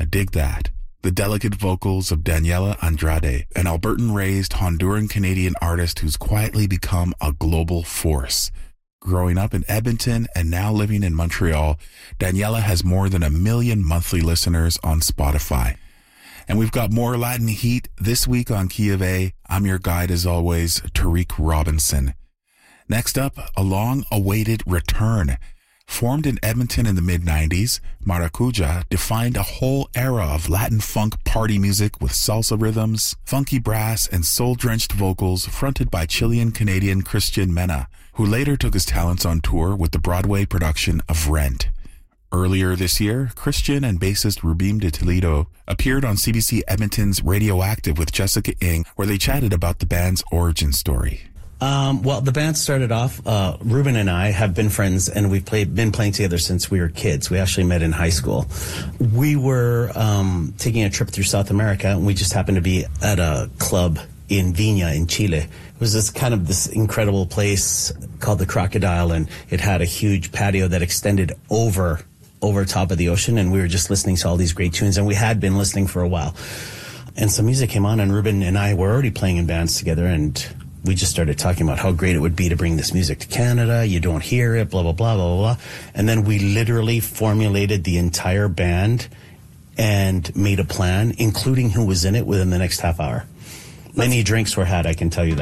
I dig that. The delicate vocals of Daniela Andrade, an Albertan-raised Honduran-Canadian artist who's quietly become a global force. Growing up in Edmonton and now living in Montreal, Daniela has more than 1 million monthly listeners on Spotify. And we've got more Latin heat this week on Key of A. I'm your guide as always, Tariq Robinson. Next up, a long-awaited return. Formed in Edmonton in the mid-90s, Maracuja defined a whole era of Latin funk party music with salsa rhythms, funky brass, and soul-drenched vocals fronted by Chilean-Canadian Christian Mena, who later took his talents on tour with the Broadway production of Rent. Earlier this year, Christian and bassist Rubim de Toledo appeared on CBC Edmonton's Radioactive with Jessica Ng, where they chatted about the band's origin story. Well, the band started off, Ruben and I have been friends, and we've been playing together since we were kids. We actually met in high school. We were taking a trip through South America, and we just happened to be at a club in Viña in Chile. It was this incredible place called the Crocodile, and it had a huge patio that extended over top of the ocean, and we were just listening to all these great tunes, and we had been listening for a while. And some music came on, and Ruben and I were already playing in bands together, and we just started talking about how great it would be to bring this music to Canada. You don't hear it, blah, blah, blah, blah, blah. And then we literally formulated the entire band and made a plan, including who was in it, within the next half hour. Many drinks were had, I can tell you that.